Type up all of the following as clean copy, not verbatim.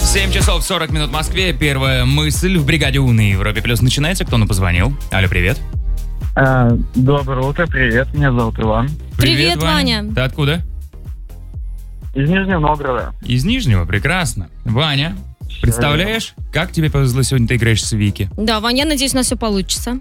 7 часов 40 минут в Москве. Первая мысль в бригаде У на Европе Плюс начинается. Кто нам позвонил? Алло, привет. Доброе утро, привет, меня зовут Иван. Привет, Ваня. Ты откуда? Из Нижнего Новгорода. Из Нижнего, прекрасно. Ваня, представляешь, как тебе повезло сегодня, ты играешь с Вики? Да, Ваня, я надеюсь, у нас все получится.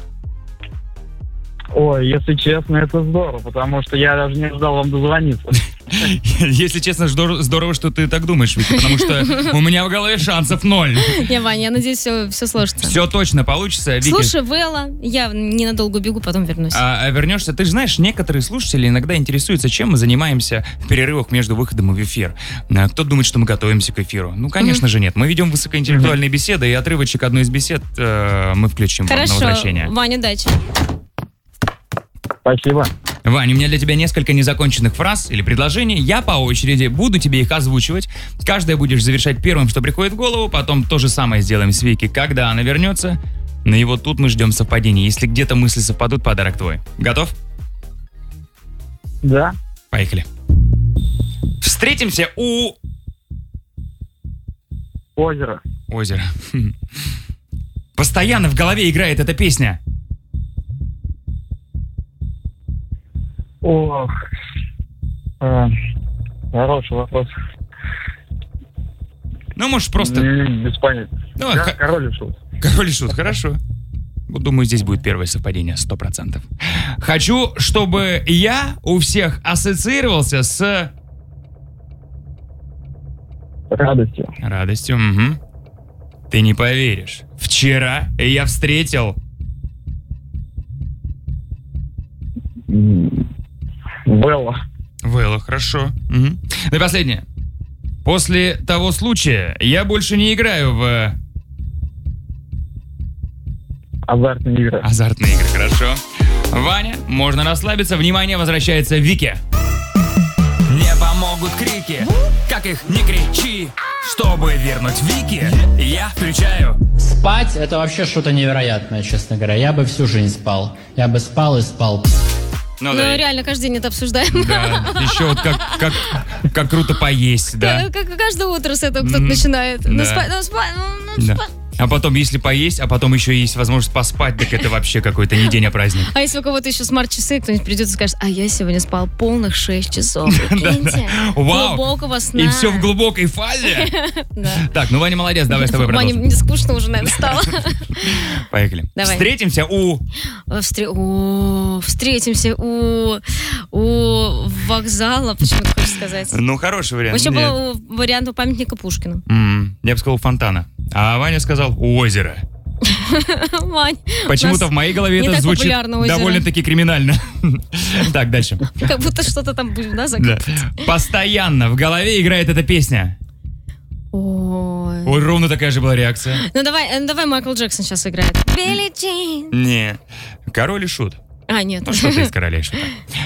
Ой, если честно, это здорово, потому что я даже не ждал вам дозвониться. Если честно, здорово, что ты так думаешь, Вики, потому что у меня в голове шансов 0. Не, Ваня, я надеюсь, все сложится. Все точно получится, Вики. Слушай, Вэлла, я ненадолго убегу, потом вернусь. А вернешься, ты же знаешь, некоторые слушатели иногда интересуются, чем мы занимаемся в перерывах между выходом в эфир. Кто думает, что мы готовимся к эфиру? Ну, конечно же, нет. Мы ведем высокоинтеллектуальные беседы, и отрывочек одной из бесед мы включим вам на возвращение. Хорошо, Ваня, удачи. Спасибо. Ваня, у меня для тебя несколько незаконченных фраз или предложений. Я по очереди буду тебе их озвучивать. Каждое будешь завершать первым, что приходит в голову. Потом то же самое сделаем с Вики, когда она вернется. Но и вот тут мы ждем совпадений. Если где-то мысли совпадут, подарок твой. Готов? Да. Поехали. Встретимся у... Озеро. Озеро. Постоянно в голове играет эта песня. Ох. Хороший вопрос. Ну, можешь просто... Без понятия. Ну, Да, Король и Шут. Король и Шут, хорошо. Вот, думаю, здесь будет первое совпадение, 100%. Хочу, чтобы я у всех ассоциировался с... Радостью. Радостью, угу. Ты не поверишь. Вчера я встретил... Белла. Хорошо. Угу. Ну и последнее. После того случая я больше не играю в... Азартные игры. Азартные игры, хорошо. Ваня, можно расслабиться. Внимание, возвращается Вики. Не помогут крики, как их не кричи. Чтобы вернуть Вики, я включаю. Спать — это вообще что-то невероятное, честно говоря. Я бы всю жизнь спал. Я бы спал и спал. Ну, Ну, да. реально, каждый день это обсуждаем. Да, еще вот как круто поесть, да. Как каждое утро с этого кто-то начинает. Да. Ну, спать. Да. А потом, если поесть, а потом еще есть возможность поспать, так это вообще какой-то не день, а праздник. А если у кого-то еще смарт-часы, кто-нибудь придет и скажет, а я сегодня спал полных 6 часов. Прикиньте. Вау. Глубокого сна. И все в глубокой фазе. Да. Так, ну Ваня молодец, давай с тобой Ване продолжим. не скучно уже, наверное, стало. Поехали. Давай. Встретимся у... Встретимся у вокзала, почему ты хочешь сказать? Ну, хороший вариант. Еще Нет. был вариант у памятника Пушкину. Я бы сказал у фонтана. А Ваня сказал у озера. Вань, Почему-то в моей голове не это так звучит популярно озеро. довольно-таки криминально. Так, дальше. как будто что-то там будем, да, Да. закапывать? Постоянно в голове играет эта песня. Ой. Ой, ровно такая же была реакция. Ну давай Майкл Джексон сейчас играет. Билли Джин. Не. Король и Шут. А, нет. Ну, что-то из Короля и Шута.